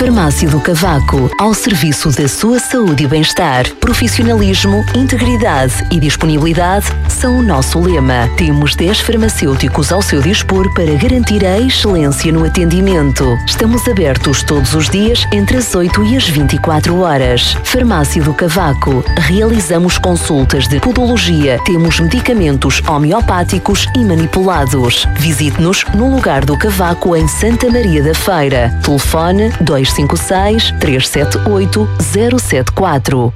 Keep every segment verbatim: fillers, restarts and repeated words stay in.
Farmácia do Cavaco, ao serviço da sua saúde e bem-estar. Profissionalismo, integridade e disponibilidade são o nosso lema. Temos dez farmacêuticos ao seu dispor para garantir a excelência no atendimento. Estamos abertos todos os dias entre as oito e as vinte e quatro horas. Farmácia do Cavaco. Realizamos consultas de podologia. Temos medicamentos homeopáticos e manipulados. Visite-nos no lugar do Cavaco em Santa Maria da Feira. Telefone dois cinco seis, três sete oito, zero sete quatro.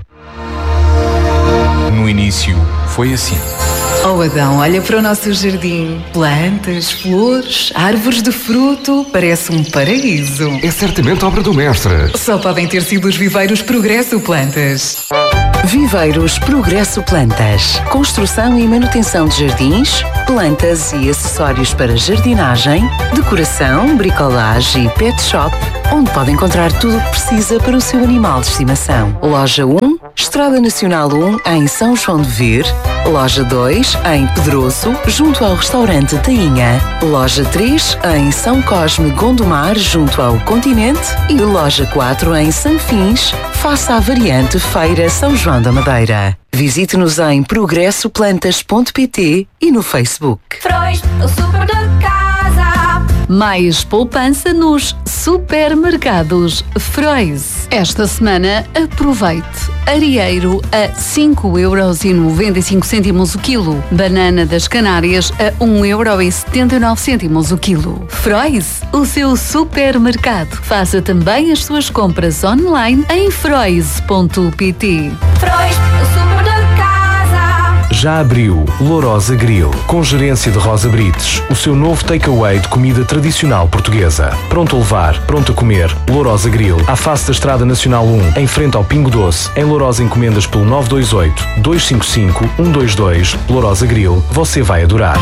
No início foi assim. Oh Adão, olha para o nosso jardim. Plantas, flores, árvores de fruto. Parece um paraíso. É certamente obra do mestre. Só podem ter sido os viveiros Progresso Plantas. Viveiros Progresso Plantas. Construção e manutenção de jardins, plantas e acessórios para jardinagem, decoração, bricolagem e pet shop, onde pode encontrar tudo o que precisa para o seu animal de estimação. Loja um, Estrada Nacional um, em São João de Vir. Loja dois, em Pedroso, junto ao restaurante Tainha. Loja três, em São Cosme, Gondomar, junto ao Continente. E Loja quatro, em Sanfins, face à variante Feira São João da Madeira. Visite-nos em progresso plantas ponto pt e no Facebook. Frois, o super da casa. Mais poupança nos supermercados Frois. Esta semana aproveite. Arieiro a cinco euros e noventa e cinco cêntimos o quilo. Banana das Canárias a um euro e setenta e nove cêntimos o quilo. Frois, o seu supermercado. Faça também as suas compras online em frois ponto pt. Frois, o super da casa. Já abriu Lourosa Grill, com gerência de Rosa Brites, o seu novo takeaway de comida tradicional portuguesa. Pronto a levar, pronto a comer. Lourosa Grill, à face da Estrada Nacional um, em frente ao Pingo Doce. Em Lourosa encomendas pelo nove dois oito, dois cinco cinco, um dois dois. Lourosa Grill, você vai adorar.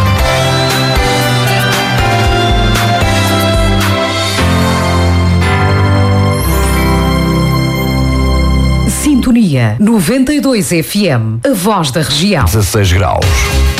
Sintonia noventa e dois F M, a voz da região. dezasseis graus.